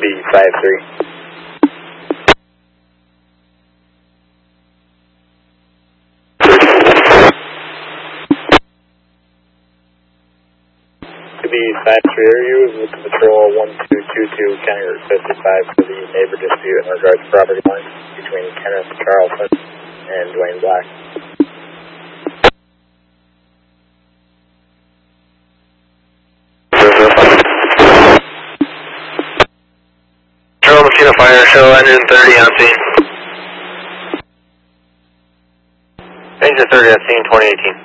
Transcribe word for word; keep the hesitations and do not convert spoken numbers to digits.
be five three. To be five three, are you with the patrol one two two two County Route fifty-five for the neighbor dispute in regards to property lines between Kenneth Carlson and Dwayne Black? Patrol Messina Fire, show engine thirty on scene. Engine thirty on scene, twenty eighteen.